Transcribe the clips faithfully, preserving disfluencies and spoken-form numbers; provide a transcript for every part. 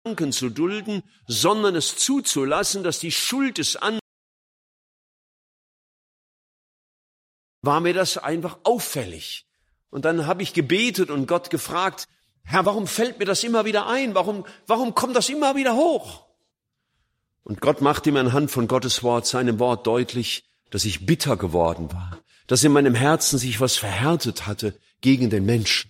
Gedanken zu dulden, sondern es zuzulassen, dass die Schuld des anderen, war mir das einfach auffällig. Und dann habe ich gebetet und Gott gefragt, Herr, warum fällt mir das immer wieder ein? Warum, warum kommt das immer wieder hoch? Und Gott machte mir anhand von Gottes Wort, seinem Wort deutlich, dass ich bitter geworden war, dass in meinem Herzen sich was verhärtet hatte gegen den Menschen.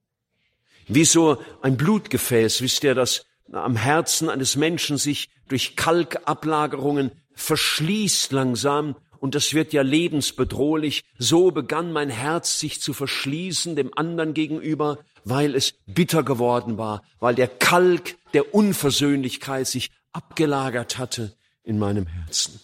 Wie so ein Blutgefäß, wisst ihr, das am Herzen eines Menschen sich durch Kalkablagerungen verschließt langsam, und das wird ja lebensbedrohlich. So begann mein Herz sich zu verschließen dem anderen gegenüber, weil es bitter geworden war, weil der Kalk der Unversöhnlichkeit sich abgelagert hatte in meinem Herzen.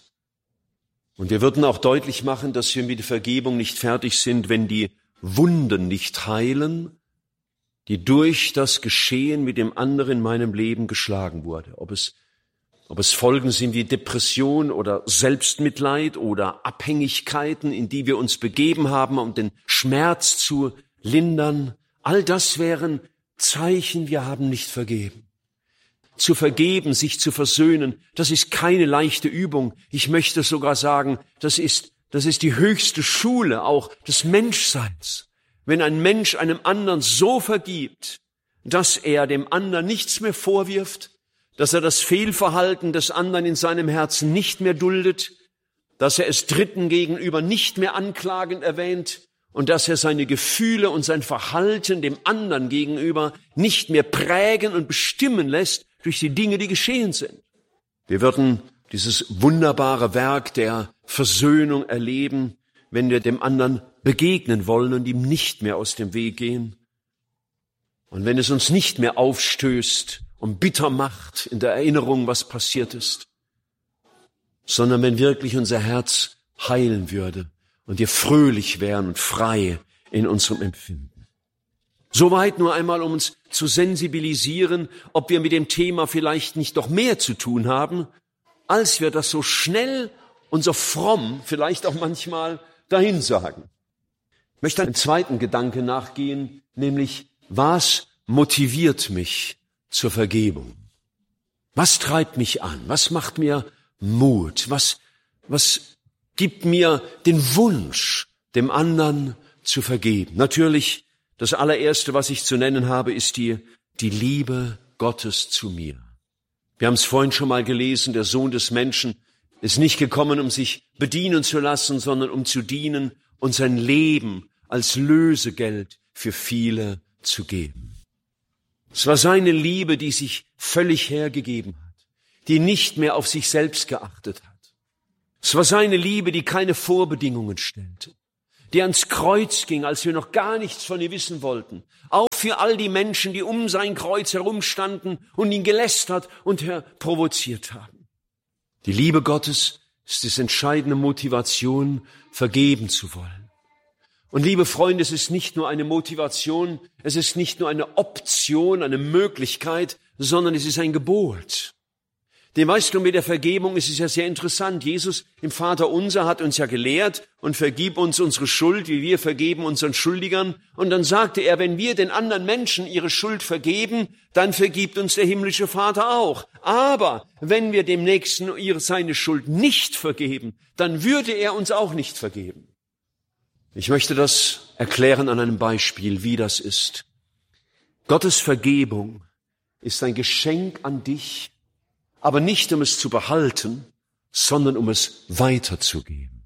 Und wir würden auch deutlich machen, dass wir mit der Vergebung nicht fertig sind, wenn die Wunden nicht heilen, die durch das Geschehen mit dem anderen in meinem Leben geschlagen wurde. Ob es, ob es Folgen sind wie Depression oder Selbstmitleid oder Abhängigkeiten, in die wir uns begeben haben, um den Schmerz zu lindern. All das wären Zeichen, wir haben nicht vergeben. Zu vergeben, sich zu versöhnen, das ist keine leichte Übung. Ich möchte sogar sagen, das ist, das ist die höchste Schule auch des Menschseins. Wenn ein Mensch einem anderen so vergibt, dass er dem anderen nichts mehr vorwirft, dass er das Fehlverhalten des anderen in seinem Herzen nicht mehr duldet, dass er es Dritten gegenüber nicht mehr anklagend erwähnt und dass er seine Gefühle und sein Verhalten dem anderen gegenüber nicht mehr prägen und bestimmen lässt durch die Dinge, die geschehen sind. Wir würden dieses wunderbare Werk der Versöhnung erleben, wenn wir dem anderen begegnen wollen und ihm nicht mehr aus dem Weg gehen. Und wenn es uns nicht mehr aufstößt und bitter macht in der Erinnerung, was passiert ist, sondern wenn wirklich unser Herz heilen würde und wir fröhlich wären und frei in unserem Empfinden. Soweit nur einmal, um uns zu sensibilisieren, ob wir mit dem Thema vielleicht nicht doch mehr zu tun haben, als wir das so schnell und so fromm vielleicht auch manchmal dahin sagen. Ich möchte einen zweiten Gedanke nachgehen, nämlich, was motiviert mich zur Vergebung? Was treibt mich an? Was macht mir Mut? Was, was gibt mir den Wunsch, dem anderen zu vergeben? Natürlich, das allererste, was ich zu nennen habe, ist die, die Liebe Gottes zu mir. Wir haben es vorhin schon mal gelesen, der Sohn des Menschen ist nicht gekommen, um sich bedienen zu lassen, sondern um zu dienen und sein Leben als Lösegeld für viele zu geben. Es war seine Liebe, die sich völlig hergegeben hat, die nicht mehr auf sich selbst geachtet hat. Es war seine Liebe, die keine Vorbedingungen stellte, die ans Kreuz ging, als wir noch gar nichts von ihr wissen wollten. Auch für all die Menschen, die um sein Kreuz herumstanden und ihn gelästert und provoziert haben. Die Liebe Gottes ist die entscheidende Motivation, vergeben zu wollen. Und liebe Freunde, es ist nicht nur eine Motivation, es ist nicht nur eine Option, eine Möglichkeit, sondern es ist ein Gebot. Denn weißt du, mit der Vergebung ist es ja sehr interessant. Jesus im Vaterunser hat uns ja gelehrt und vergib uns unsere Schuld, wie wir vergeben unseren Schuldigern. Und dann sagte er, wenn wir den anderen Menschen ihre Schuld vergeben, dann vergibt uns der himmlische Vater auch. Aber wenn wir dem Nächsten ihre, seine Schuld nicht vergeben, dann würde er uns auch nicht vergeben. Ich möchte das erklären an einem Beispiel, wie das ist. Gottes Vergebung ist ein Geschenk an dich, aber nicht um es zu behalten, sondern um es weiterzugeben.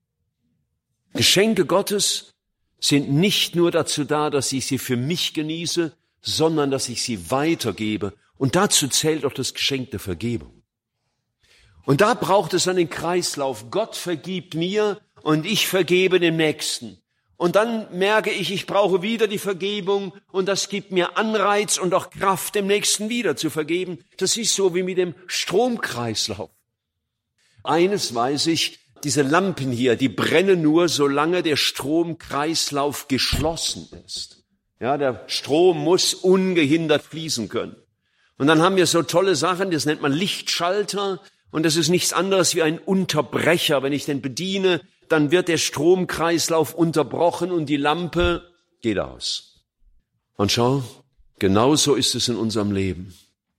Geschenke Gottes sind nicht nur dazu da, dass ich sie für mich genieße, sondern dass ich sie weitergebe. Und dazu zählt auch das Geschenk der Vergebung. Und da braucht es einen Kreislauf. Gott vergibt mir und ich vergebe dem Nächsten. Und dann merke ich, ich brauche wieder die Vergebung und das gibt mir Anreiz und auch Kraft, dem Nächsten wieder zu vergeben. Das ist so wie mit dem Stromkreislauf. Eines weiß ich, diese Lampen hier, die brennen nur, solange der Stromkreislauf geschlossen ist. Ja, der Strom muss ungehindert fließen können. Und dann haben wir so tolle Sachen, das nennt man Lichtschalter und das ist nichts anderes wie ein Unterbrecher. Wenn ich den bediene, dann wird der Stromkreislauf unterbrochen und die Lampe geht aus. Und schau, genauso ist es in unserem Leben.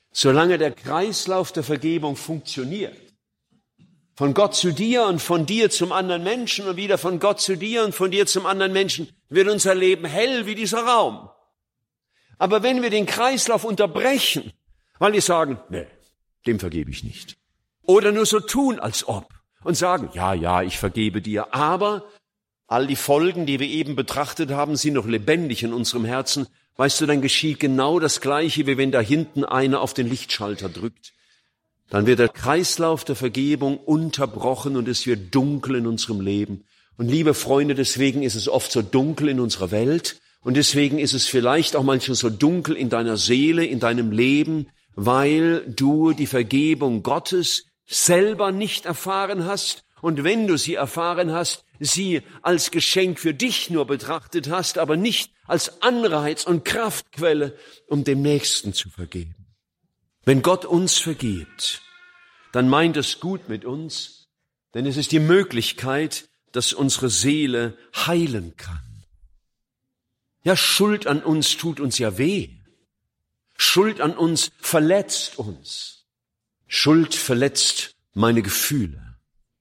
Solange der Kreislauf der Vergebung funktioniert, von Gott zu dir und von dir zum anderen Menschen und wieder von Gott zu dir und von dir zum anderen Menschen, wird unser Leben hell wie dieser Raum. Aber wenn wir den Kreislauf unterbrechen, weil wir sagen, nee, dem vergebe ich nicht, oder nur so tun, als ob, und sagen, ja, ja, ich vergebe dir, aber all die Folgen, die wir eben betrachtet haben, sind noch lebendig in unserem Herzen, weißt du, dann geschieht genau das Gleiche, wie wenn da hinten einer auf den Lichtschalter drückt. Dann wird der Kreislauf der Vergebung unterbrochen und es wird dunkel in unserem Leben. Und liebe Freunde, deswegen ist es oft so dunkel in unserer Welt und deswegen ist es vielleicht auch manchmal so dunkel in deiner Seele, in deinem Leben, weil du die Vergebung Gottes selber nicht erfahren hast und wenn du sie erfahren hast, sie als Geschenk für dich nur betrachtet hast, aber nicht als Anreiz und Kraftquelle, um dem Nächsten zu vergeben. Wenn Gott uns vergibt, dann meint es gut mit uns, denn es ist die Möglichkeit, dass unsere Seele heilen kann. Ja, Schuld an uns tut uns ja weh. Schuld an uns verletzt uns. Schuld verletzt meine Gefühle.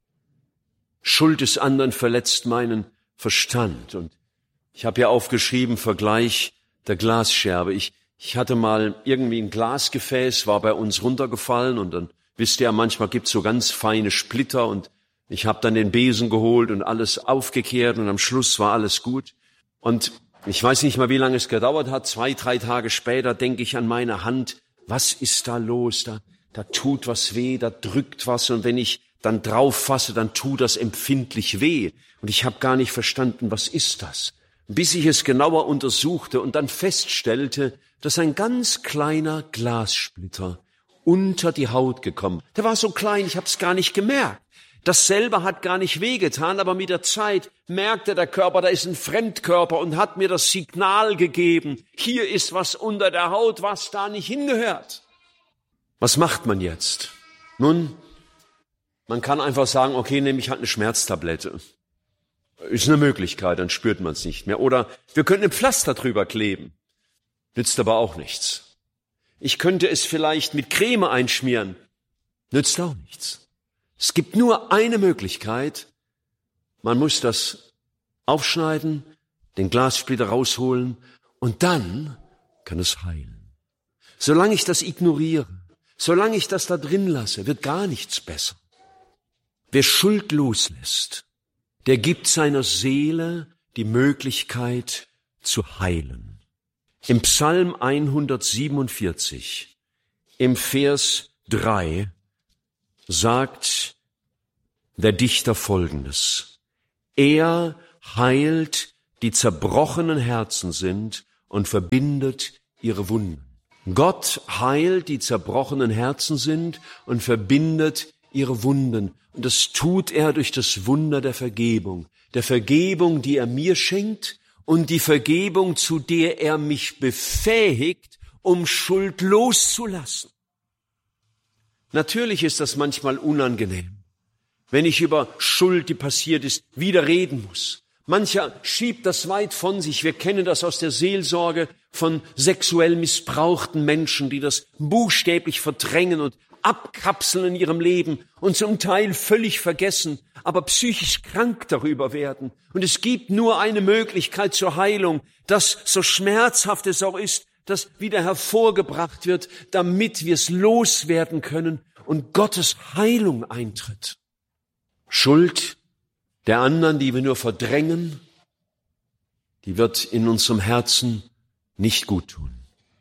Schuld des anderen verletzt meinen Verstand. Und ich habe ja aufgeschrieben, Vergleich der Glasscherbe. Ich Ich hatte mal irgendwie ein Glasgefäß, war bei uns runtergefallen und dann, wisst ihr, manchmal gibt's so ganz feine Splitter und ich habe dann den Besen geholt und alles aufgekehrt und am Schluss war alles gut. Und ich weiß nicht mal, wie lange es gedauert hat, zwei, drei Tage später denke ich an meine Hand, was ist da los? Da, da tut was weh, da drückt was und wenn ich dann drauf fasse, dann tut das empfindlich weh. Und ich habe gar nicht verstanden, was ist das? Bis ich es genauer untersuchte und dann feststellte, dass ein ganz kleiner Glassplitter unter die Haut gekommen. Der war so klein, ich habe es gar nicht gemerkt. Das selber hat gar nicht wehgetan, aber mit der Zeit merkte der Körper, da ist ein Fremdkörper und hat mir das Signal gegeben, hier ist was unter der Haut, was da nicht hingehört. Was macht man jetzt? Nun, man kann einfach sagen, okay, nehme ich halt eine Schmerztablette. Ist eine Möglichkeit, dann spürt man es nicht mehr. Oder wir könnten ein Pflaster drüber kleben. Nützt aber auch nichts. Ich könnte es vielleicht mit Creme einschmieren. Nützt auch nichts. Es gibt nur eine Möglichkeit. Man muss das aufschneiden, den Glassplitter rausholen und dann kann es heilen. Solange ich das ignoriere, solange ich das da drin lasse, wird gar nichts besser. Wer Schuld loslässt, der gibt seiner Seele die Möglichkeit zu heilen. Im Psalm hundertsiebenundvierzig, im Vers drei, sagt der Dichter Folgendes. Er heilt, die zerbrochenen Herzen sind und verbindet ihre Wunden. Gott heilt, die zerbrochenen Herzen sind und verbindet ihre Wunden. Und das tut er durch das Wunder der Vergebung. Der Vergebung, die er mir schenkt und die Vergebung, zu der er mich befähigt, um Schuld loszulassen. Natürlich ist das manchmal unangenehm, wenn ich über Schuld, die passiert ist, wieder reden muss. Mancher schiebt das weit von sich. Wir kennen das aus der Seelsorge von sexuell missbrauchten Menschen, die das buchstäblich verdrängen und abkapseln in ihrem Leben und zum Teil völlig vergessen, aber psychisch krank darüber werden. Und es gibt nur eine Möglichkeit zur Heilung, dass, so schmerzhaft es auch ist, das wieder hervorgebracht wird, damit wir es loswerden können und Gottes Heilung eintritt. Schuld der anderen, die wir nur verdrängen, die wird in unserem Herzen nicht gut tun.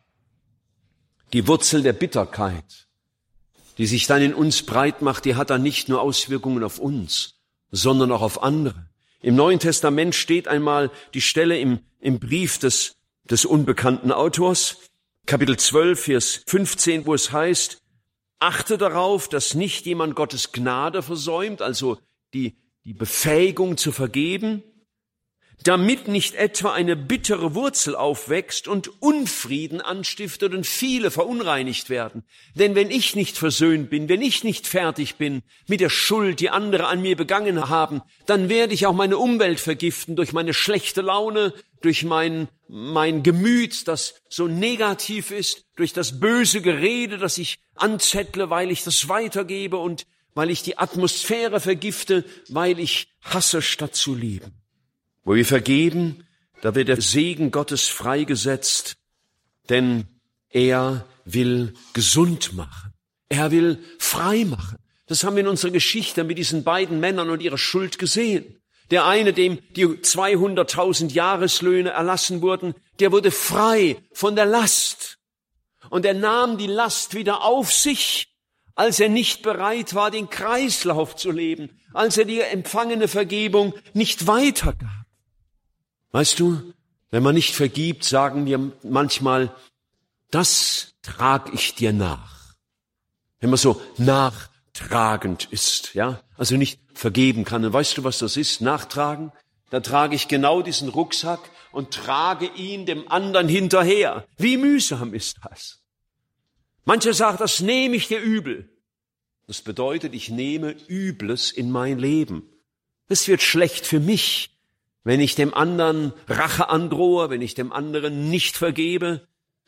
Die Wurzel der Bitterkeit, die sich dann in uns breit macht, die hat dann nicht nur Auswirkungen auf uns, sondern auch auf andere. Im Neuen Testament steht einmal die Stelle im, im Brief des, des unbekannten Autors, Kapitel zwölf, Vers fünfzehn, wo es heißt, achte darauf, dass nicht jemand Gottes Gnade versäumt, also die, die Befähigung zu vergeben, damit nicht etwa eine bittere Wurzel aufwächst und Unfrieden anstiftet und viele verunreinigt werden. Denn wenn ich nicht versöhnt bin, wenn ich nicht fertig bin mit der Schuld, die andere an mir begangen haben, dann werde ich auch meine Umwelt vergiften durch meine schlechte Laune, durch mein, mein Gemüt, das so negativ ist, durch das böse Gerede, das ich anzettle, weil ich das weitergebe und weil ich die Atmosphäre vergifte, weil ich hasse statt zu lieben. Wo wir vergeben, da wird der Segen Gottes freigesetzt, denn er will gesund machen. Er will frei machen. Das haben wir in unserer Geschichte mit diesen beiden Männern und ihrer Schuld gesehen. Der eine, dem die zweihunderttausend Jahreslöhne erlassen wurden, der wurde frei von der Last. Und er nahm die Last wieder auf sich, als er nicht bereit war, den Kreislauf zu leben, als er die empfangene Vergebung nicht weitergab. Weißt du, wenn man nicht vergibt, sagen wir manchmal, das trag ich dir nach. Wenn man so nachtragend ist, ja, also nicht vergeben kann. Und weißt du, was das ist? Nachtragen? Da trage ich genau diesen Rucksack und trage ihn dem anderen hinterher. Wie mühsam ist das? Mancher sagt, das nehme ich dir übel. Das bedeutet, ich nehme Übles in mein Leben. Es wird schlecht für mich, wenn ich dem anderen Rache androhe, wenn ich dem anderen nicht vergebe.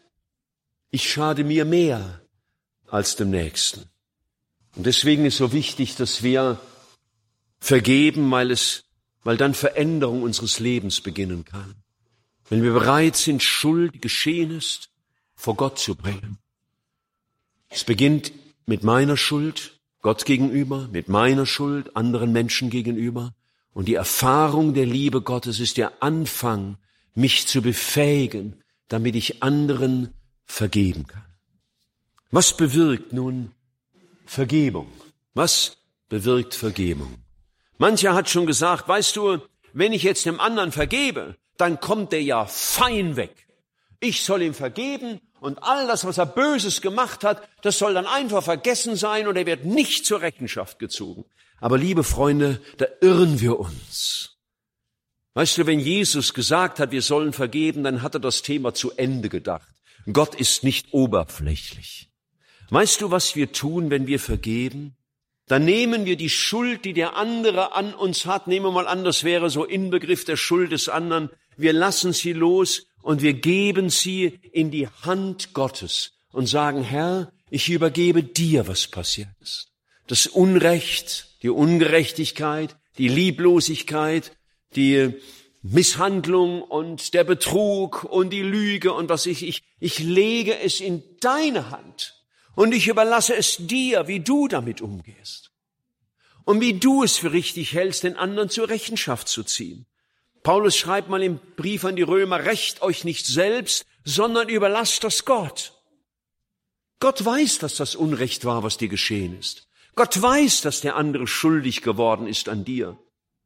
Ich schade mir mehr als dem Nächsten. Und deswegen ist so wichtig, dass wir vergeben, weil es, weil dann Veränderung unseres Lebens beginnen kann. Wenn wir bereit sind, Schuld, die geschehen ist, vor Gott zu bringen. Es beginnt mit meiner Schuld Gott gegenüber, mit meiner Schuld anderen Menschen gegenüber. Und die Erfahrung der Liebe Gottes ist der Anfang, mich zu befähigen, damit ich anderen vergeben kann. Was bewirkt nun Vergebung? Was bewirkt Vergebung? Mancher hat schon gesagt, weißt du, wenn ich jetzt dem anderen vergebe, dann kommt der ja fein weg. Ich soll ihm vergeben und all das, was er Böses gemacht hat, das soll dann einfach vergessen sein und er wird nicht zur Rechenschaft gezogen. Aber liebe Freunde, da irren wir uns. Weißt du, wenn Jesus gesagt hat, wir sollen vergeben, dann hat er das Thema zu Ende gedacht. Gott ist nicht oberflächlich. Weißt du, was wir tun, wenn wir vergeben? Dann nehmen wir die Schuld, die der andere an uns hat, nehmen wir mal an, das wäre so Inbegriff der Schuld des anderen, wir lassen sie los und wir geben sie in die Hand Gottes und sagen, Herr, ich übergebe dir, was passiert ist. Das Unrecht, die Ungerechtigkeit, die Lieblosigkeit, die Misshandlung und der Betrug und die Lüge und was ich, ich, ich lege es in deine Hand und ich überlasse es dir, wie du damit umgehst und wie du es für richtig hältst, den anderen zur Rechenschaft zu ziehen. Paulus schreibt mal im Brief an die Römer, rächt euch nicht selbst, sondern überlasst das Gott. Gott weiß, dass das Unrecht war, was dir geschehen ist. Gott weiß, dass der andere schuldig geworden ist an dir.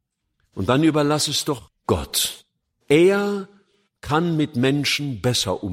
Und dann überlass es doch Gott. Er kann mit Menschen besser umgehen.